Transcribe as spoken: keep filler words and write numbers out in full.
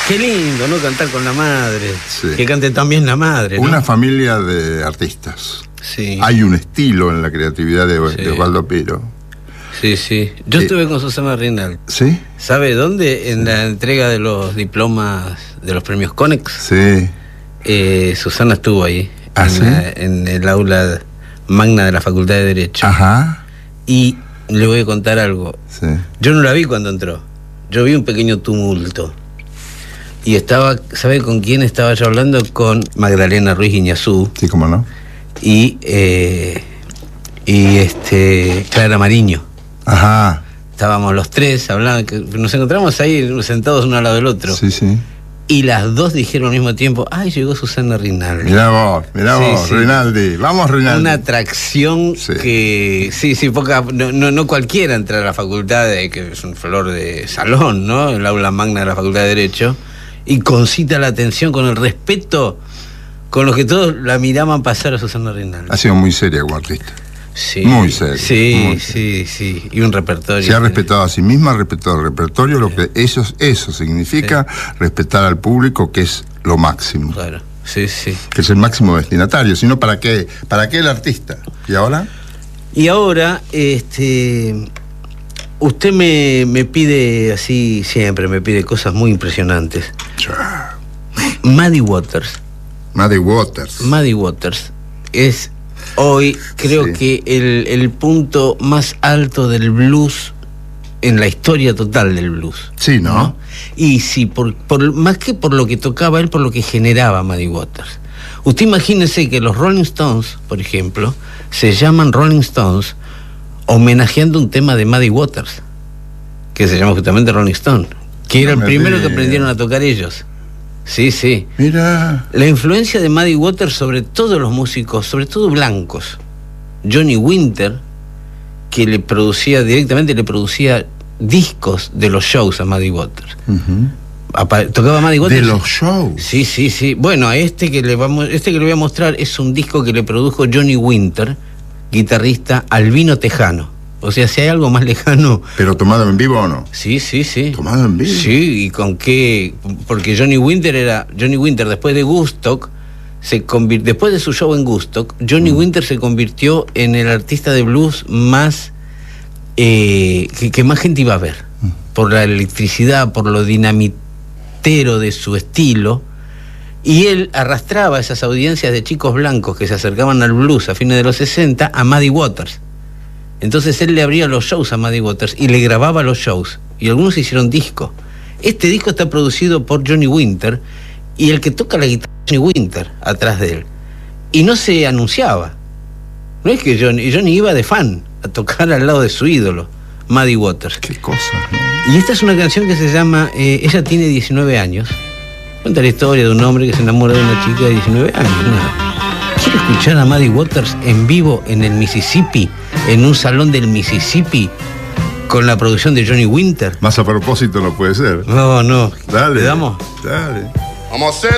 Qué lindo, ¿no? Cantar con la madre. Sí. Que cante también la madre, ¿no? Una familia de artistas. Sí. Hay un estilo en la creatividad de, Sí. de Osvaldo Piro. Sí, sí. Yo Eh, estuve con Susana Rinaldi. ¿Sí? ¿Sabe dónde? En la entrega de los diplomas de los premios Conex. Sí. Eh, Susana estuvo ahí. ¿Ah, en, sí? la- en el aula magna de la Facultad de Derecho. Ajá. Y le voy a contar algo. Sí. Yo no la vi cuando entró. Yo vi un pequeño tumulto. Y estaba, ¿sabe con quién estaba yo hablando? Con Magdalena Ruiz Guiñazú Sí, cómo no. y, eh, y este, Clara Mariño. Ajá. Estábamos los tres hablando, que nos encontramos ahí sentados uno al lado del otro. Sí, sí. Y las dos dijeron al mismo tiempo, ay, llegó Susana Rinaldi. Mirá vos, mirá Sí, vos, sí. Rinaldi. Vamos, Rinaldi. Una atracción Sí. que, sí, sí, poca, no, no, no cualquiera entra a la facultad, de, que es un flor de salón, ¿no? El aula magna de la Facultad de Derecho, y concita la atención con el respeto con los que todos la miraban pasar a Susana Rinaldi. Ha sido muy seria como artista. Sí, muy serio, Sí, muy sí, sí. Y un repertorio. Se ha respetado a sí misma, ha respetado el repertorio, lo que eso, eso significa respetar al público, que es lo máximo. Claro, sí, sí. Que es el máximo destinatario. Si no, ¿para qué? ¿Para qué el artista? ¿Y ahora? Y ahora, este, usted me, me pide así siempre, me pide cosas muy impresionantes. Muddy Waters. Muddy Waters. Muddy Waters es hoy, creo Sí. que el, el punto más alto del blues en la historia total del blues. Sí, ¿no? ¿no? Y sí, por, por, más que por lo que tocaba él, por lo que generaba Muddy Waters. Usted imagínese que los Rolling Stones, por ejemplo, se llaman Rolling Stones homenajeando un tema de Muddy Waters, que se llama justamente Rolling Stone, que era No el me primero que diga. aprendieron a tocar ellos. Sí, sí. Mira. La influencia de Muddy Waters sobre todos los músicos, sobre todo blancos. Johnny Winter, que le producía directamente, le producía discos de los shows a Muddy Waters. Uh-huh. Apa- tocaba Muddy Waters. De los shows. Sí, sí, sí. Bueno, a este que le vamos, este que le voy a mostrar es un disco que le produjo Johnny Winter, guitarrista albino tejano. O sea, si hay algo más lejano. ¿Pero tomado en vivo o no? Sí, sí, sí. ¿Tomado en vivo? Sí, y con qué. Porque Johnny Winter era. Johnny Winter, después de Woodstock, se convir- después de su show en Woodstock, Johnny mm. Winter se convirtió en el artista de blues más. Eh, que, que más gente iba a ver. Mm. Por la electricidad, por lo dinamitero de su estilo. Y él arrastraba esas audiencias de chicos blancos que se acercaban al blues a fines de los sesenta a Muddy Waters. Entonces él le abría los shows a Muddy Waters y le grababa los shows. Y algunos hicieron disco. Este disco está producido por Johnny Winter y el que toca la guitarra es Johnny Winter atrás de él. Y no se anunciaba. No es que Johnny, Johnny iba de fan a tocar al lado de su ídolo, Muddy Waters. Qué cosa, ¿no? Y esta es una canción que se llama eh, Ella tiene diecinueve años. Cuenta la historia de un hombre que se enamora de una chica de diecinueve años. ¿No? ¿Quiere escuchar a Muddy Waters en vivo en el Mississippi, en un salón del Mississippi, con la producción de Johnny Winter? Más a propósito no puede ser. No, no. Dale. ¿Le damos? Dale. Vamos a hacer